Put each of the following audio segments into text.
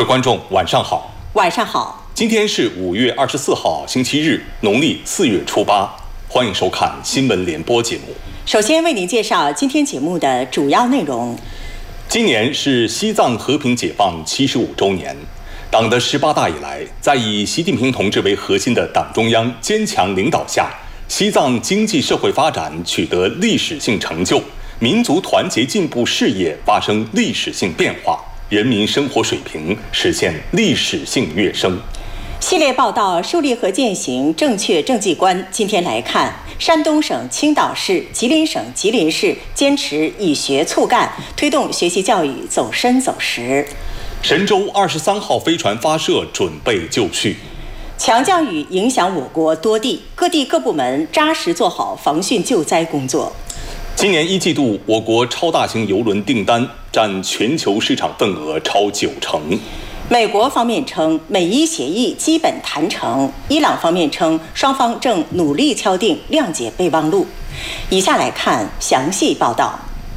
位观众，晚上好。 晚上好。 今天是5月24号，星期日，农历4月初8。欢迎收看新闻联播节目。 首先为您介绍今天节目的主要内容。 今年是西藏和平解放75周年。党的18大以来，在以习近平同志为核心的党中央坚强领导下，西藏经济社会发展取得历史性成就，民族团结进步事业发生历史性变化，人民生活水平实现历史性跃升。 系列报道树立和践行正确政绩观。今天来看，山东省青岛市、吉林省吉林市坚持以学促干，推动学习教育走深走实。 神舟23号飞船发射准备就绪。 强降雨影响我国多地，各地各部门扎实做好防汛救灾工作。 今年1季度，我国超大型邮轮订单占全球市场份额超90%。 美国方面称美伊协议基本谈成，伊朗方面称双方正努力敲定谅解备忘录。以下来看详细报道。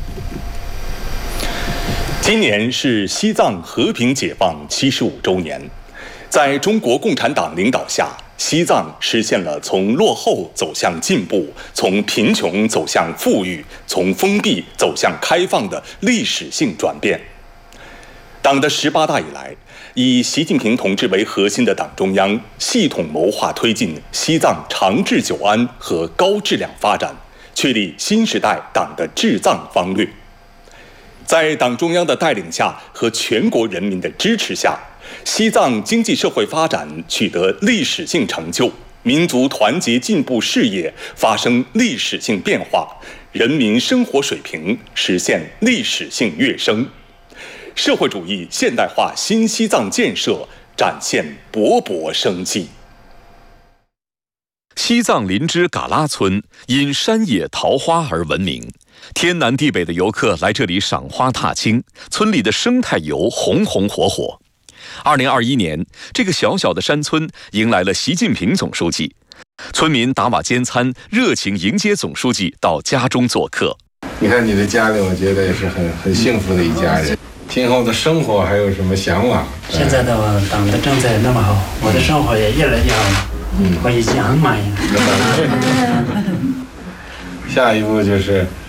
今年是西藏和平解放75周年，在中国共产党领导下，西藏实现了从落后走向进步，从贫穷走向富裕，从封闭走向开放的历史性转变。党的18大以来，以习近平同志为核心的党中央系统谋划推进西藏长治久安和高质量发展，确立新时代党的治藏方略。在党中央的带领下和全国人民的支持下，西藏经济社会发展取得历史性成就，民族团结进步事业发生历史性变化，人民生活水平实现历史性跃升。社会主义现代化新西藏建设展现勃勃生机。 西藏林芝嘎拉村因山野桃花而闻名，天南地北的游客来这里赏花踏青，村里的生态游红红火火。2021年，这个小小的山村迎来了习近平总书记，村民打瓦煎餐，热情迎接总书记到家中做客。 你看你的家里，我觉得也是很幸福的一家人。今后的生活还有什么向往？ 现在的党的政策也那么好，我的生活也越来越好，我已经很满意了。 下一步就是